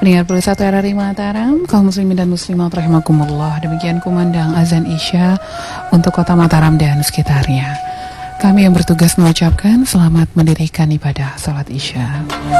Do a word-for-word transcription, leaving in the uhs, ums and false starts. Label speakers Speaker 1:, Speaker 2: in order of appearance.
Speaker 1: Pendengar Pulsa satu R R I Mataram, kaum muslimin dan muslimat rahimakumullah. Demikian kumandang azan Isya untuk kota Mataram dan sekitarnya. Kami yang bertugas mengucapkan selamat mendirikan ibadah salat Isya.